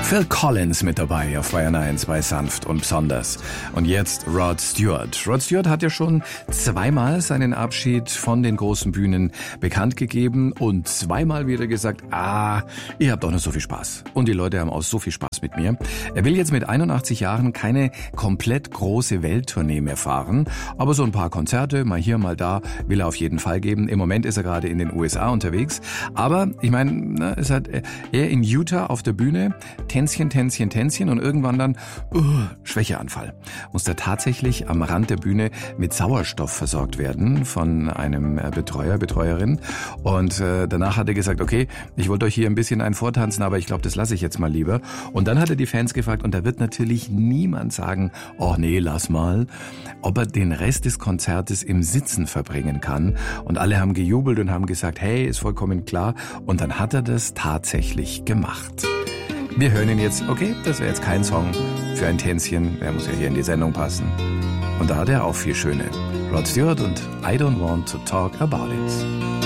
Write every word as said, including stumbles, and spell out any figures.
Phil Collins mit dabei auf Bayern eins bei Sanft und Besonders. Und jetzt Rod Stewart. Rod Stewart hat ja schon zweimal seinen Abschied von den großen Bühnen bekannt gegeben und zweimal wieder gesagt, ah, ihr habt doch noch so viel Spaß. Und die Leute haben auch so viel Spaß mit mir. Er will jetzt mit einundachtzig Jahren keine komplett große Welttournee mehr fahren, aber so ein paar Konzerte, mal hier, mal da, will er auf jeden Fall geben. Im Moment ist er gerade in den U S A unterwegs. Aber ich meine, es hat er in Utah auf der Bühne, Tänzchen, Tänzchen, Tänzchen und irgendwann dann uh, Schwächeanfall. Muss da tatsächlich am Rand der Bühne mit Sauerstoff versorgt werden von einem Betreuer, Betreuerin. Und äh, danach hat er gesagt, okay, ich wollte euch hier ein bisschen einen vortanzen, aber ich glaube, das lasse ich jetzt mal lieber. Und dann hat er die Fans gefragt, und da wird natürlich niemand sagen, oh nee, lass mal, ob er den Rest des Konzertes im Sitzen verbringen kann. Und alle haben gejubelt und haben gesagt, hey, ist vollkommen klar. Und dann hat er das tatsächlich gemacht. Wir hören ihn jetzt, okay, das wäre jetzt kein Song für ein Tänzchen, der muss ja hier in die Sendung passen. Und da hat er auch vier schöne. Rod Stewart und I Don't Want to Talk About It.